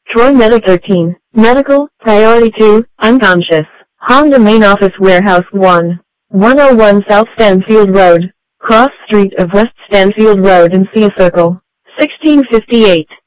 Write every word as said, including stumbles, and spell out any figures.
Troy Medic thirteen. Medical, Priority two, unconscious. Honda Main Office Warehouse one. one oh one South Stanfield Road. Cross Street of West Stanfield Road and see a circle. sixteen fifty-eight.